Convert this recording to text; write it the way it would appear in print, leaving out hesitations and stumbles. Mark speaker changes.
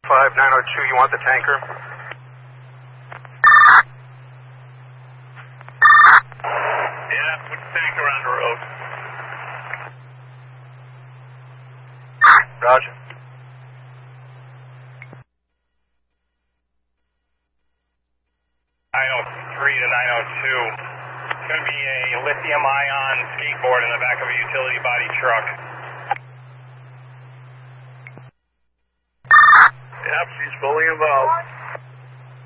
Speaker 1: 5902, you want the tanker?
Speaker 2: Yeah, put the tanker on the road.
Speaker 1: Roger.
Speaker 2: 903 to 902. It's going to be a lithium-ion skateboard in the back of a utility body truck.
Speaker 1: Yep, she's fully involved.